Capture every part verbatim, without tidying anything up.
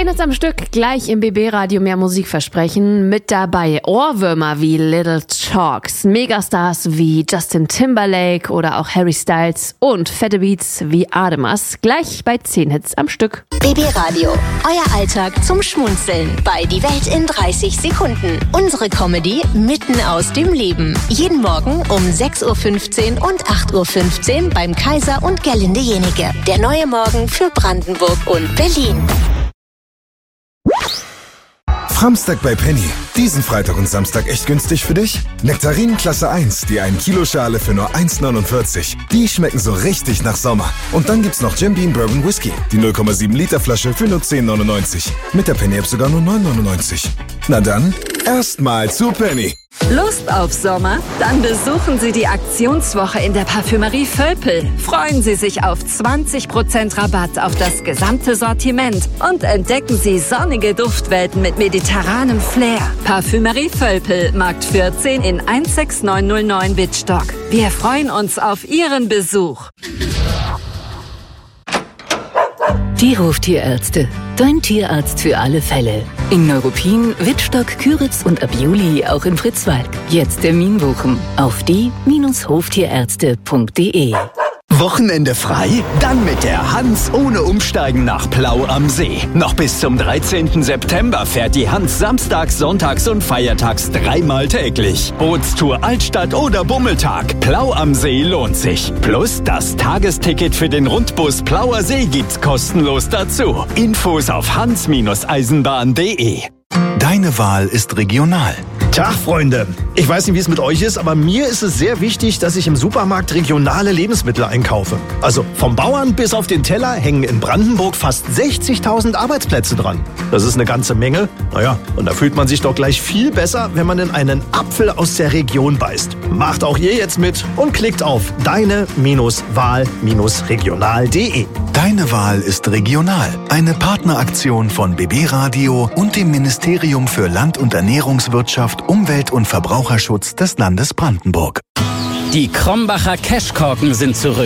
zehn Hits am Stück, gleich im B B-Radio mehr Musik versprechen. Mit dabei Ohrwürmer wie Little Talks, Megastars wie Justin Timberlake oder auch Harry Styles und fette Beats wie Ademas. Gleich bei zehn Hits am Stück. B B-Radio, euer Alltag zum Schmunzeln bei Die Welt in dreißig Sekunden. Unsere Comedy mitten aus dem Leben. Jeden Morgen um sechs Uhr fünfzehn und acht Uhr fünfzehn beim Kaiser und Gerlinde Jenike. Der neue Morgen für Brandenburg und Berlin. Framstag bei Penny. Diesen Freitag und Samstag echt günstig für dich? Nektarinen Klasse eins, die ein Kilo Schale für nur eins neunundvierzig. Die schmecken so richtig nach Sommer. Und dann gibt's noch Jim Beam Bourbon Whisky. Die null Komma sieben Liter Flasche für nur zehn neunundneunzig. Mit der Penny App sogar nur neun neunundneunzig. Na dann, erstmal zu Penny. Lust auf Sommer? Dann besuchen Sie die Aktionswoche in der Parfümerie Völpel. Freuen Sie sich auf zwanzig Prozent Rabatt auf das gesamte Sortiment und entdecken Sie sonnige Duftwelten mit mediterranem Flair. Parfümerie Völpel, Markt vierzehn in eins sechs neun null neun Wittstock. Wir freuen uns auf Ihren Besuch. Die Hoftierärzte. Dein Tierarzt für alle Fälle. In Neuruppin, Wittstock, Küritz und ab Juli auch in Fritzwalk. Jetzt Termin buchen auf die Hoftierärzte punkt de. Wochenende frei? Dann mit der Hans ohne Umsteigen nach Plau am See. Noch bis zum dreizehnten September fährt die Hans samstags, sonntags und feiertags dreimal täglich. Bootstour Altstadt oder Bummeltag. Plau am See lohnt sich. Plus das Tagesticket für den Rundbus Plauer See gibt's kostenlos dazu. Infos auf hans Eisenbahn punkt de. Deine Wahl ist regional. Tag, Freunde. Ich weiß nicht, wie es mit euch ist, aber mir ist es sehr wichtig, dass ich im Supermarkt regionale Lebensmittel einkaufe. Also vom Bauern bis auf den Teller hängen in Brandenburg fast sechzigtausend Arbeitsplätze dran. Das ist eine ganze Menge. Naja, und da fühlt man sich doch gleich viel besser, wenn man in einen Apfel aus der Region beißt. Macht auch ihr jetzt mit und klickt auf deine Wahl regional punkt de. Deine Wahl ist regional. Eine Partneraktion von B B-Radio und dem Ministerium für Land- und Ernährungswirtschaft, Umwelt- und Verbraucherschutz des Landes Brandenburg. Die Krombacher Cashkorken sind zurück.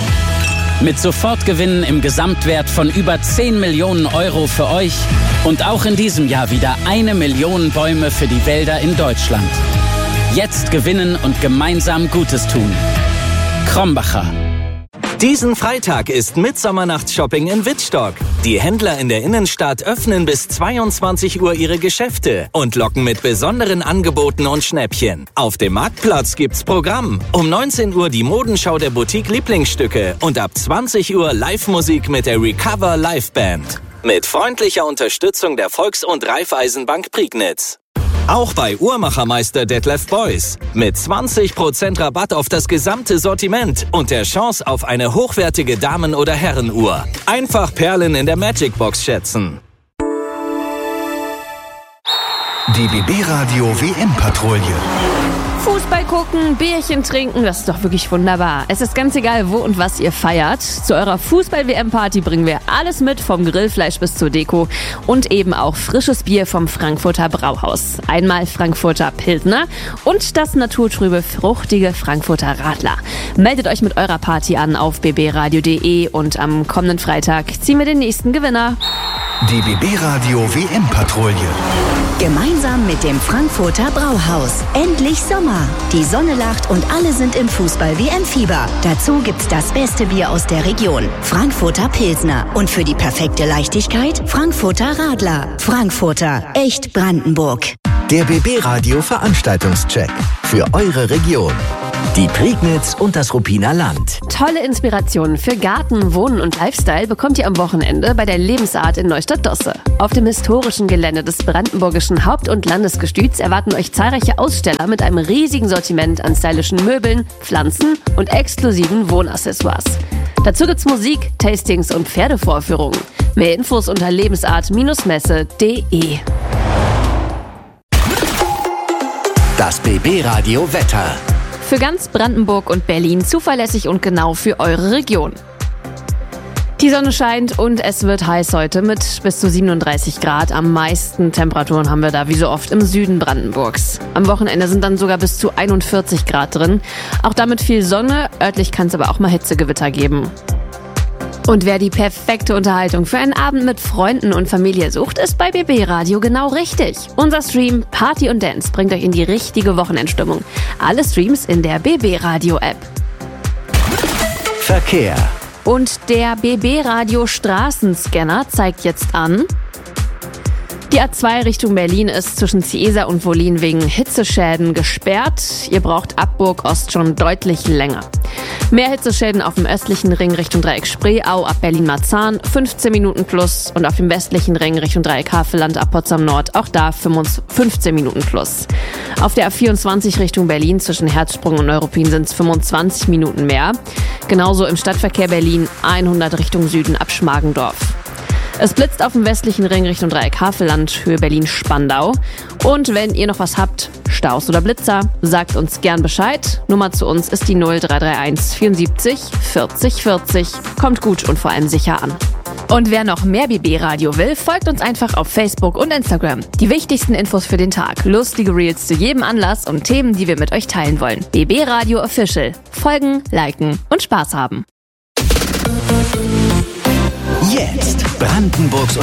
Mit Sofortgewinnen im Gesamtwert von über zehn Millionen Euro für euch und auch in diesem Jahr wieder eine Million Bäume für die Wälder in Deutschland. Jetzt gewinnen und gemeinsam Gutes tun. Krombacher. Diesen Freitag ist Mitsommernachtshopping in Wittstock. Die Händler in der Innenstadt öffnen bis zweiundzwanzig Uhr ihre Geschäfte und locken mit besonderen Angeboten und Schnäppchen. Auf dem Marktplatz gibt's Programm. Um neunzehn Uhr die Modenschau der Boutique Lieblingsstücke und ab zwanzig Uhr Live-Musik mit der Recover Live Band. Mit freundlicher Unterstützung der Volks- und Raiffeisenbank Prignitz. Auch bei Uhrmachermeister Detlef Beuys. Mit zwanzig Prozent Rabatt auf das gesamte Sortiment und der Chance auf eine hochwertige Damen- oder Herrenuhr. Einfach Perlen in der Magic Box schätzen. Die B B-Radio W M-Patrouille. Fußball gucken, Bierchen trinken, das ist doch wirklich wunderbar. Es ist ganz egal, wo und was ihr feiert. Zu eurer Fußball-W M-Party bringen wir alles mit, vom Grillfleisch bis zur Deko und eben auch frisches Bier vom Frankfurter Brauhaus. Einmal Frankfurter Pilsner und das naturtrübe, fruchtige Frankfurter Radler. Meldet euch mit eurer Party an auf b b radio punkt de und am kommenden Freitag ziehen wir den nächsten Gewinner. Die B B-Radio W M-Patrouille. Gemeinsam mit dem Frankfurter Brauhaus. Endlich Sommer. Die Sonne lacht und alle sind im Fußball-W M-Fieber. Dazu gibt's das beste Bier aus der Region. Frankfurter Pilsner. Und für die perfekte Leichtigkeit Frankfurter Radler. Frankfurter. Echt Brandenburg. Der B B-Radio Veranstaltungscheck. Für eure Region. Die Prignitz und das Ruppiner Land. Tolle Inspirationen für Garten, Wohnen und Lifestyle bekommt ihr am Wochenende bei der Lebensart in Neustadt-Dosse. Auf dem historischen Gelände des brandenburgischen Haupt- und Landesgestüts erwarten euch zahlreiche Aussteller mit einem riesigen Sortiment an stylischen Möbeln, Pflanzen und exklusiven Wohnaccessoires. Dazu gibt's Musik, Tastings und Pferdevorführungen. Mehr Infos unter lebensart messe punkt de. Das B B-Radio Wetter. Für ganz Brandenburg und Berlin zuverlässig und genau für eure Region. Die Sonne scheint und es wird heiß heute mit bis zu siebenunddreißig Grad. Am meisten Temperaturen haben wir da wie so oft im Süden Brandenburgs. Am Wochenende sind dann sogar bis zu einundvierzig Grad drin. Auch damit viel Sonne, örtlich kann es aber auch mal Hitzegewitter geben. Und wer die perfekte Unterhaltung für einen Abend mit Freunden und Familie sucht, ist bei B B Radio genau richtig. Unser Stream Party und Dance bringt euch in die richtige Wochenendstimmung. Alle Streams in der B B Radio App. Verkehr. Und der B B Radio Straßenscanner zeigt jetzt an: Die A zwei Richtung Berlin ist zwischen Ciesa und Wollin wegen Hitzeschäden gesperrt. Ihr braucht ab Burg Ost schon deutlich länger. Mehr Hitzeschäden auf dem östlichen Ring Richtung Dreieck Spreeau ab Berlin-Marzahn, fünfzehn Minuten plus. Und auf dem westlichen Ring Richtung Dreieck Havelland ab Potsdam Nord, auch da fünfzehn Minuten plus. Auf der A vierundzwanzig Richtung Berlin zwischen Herzsprung und Neuruppin sind es fünfundzwanzig Minuten mehr. Genauso im Stadtverkehr Berlin hundert Richtung Süden ab Schmargendorf. Es blitzt auf dem westlichen Ring Richtung Dreieck Havelland, Höhe Berlin-Spandau. Und wenn ihr noch was habt, Staus oder Blitzer, sagt uns gern Bescheid. Nummer zu uns ist die null drei drei eins vierundsiebzig vierzig vierzig. Kommt gut und vor allem sicher an. Und wer noch mehr B B Radio will, folgt uns einfach auf Facebook und Instagram. Die wichtigsten Infos für den Tag, lustige Reels zu jedem Anlass und Themen, die wir mit euch teilen wollen. B B Radio Official. Folgen, liken und Spaß haben. Jetzt Brandenburgs